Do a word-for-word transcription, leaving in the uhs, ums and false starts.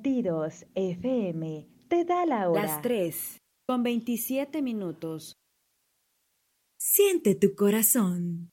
Latidos F M te da la Las hora. tres, con veintisiete minutos. Siente tu corazón.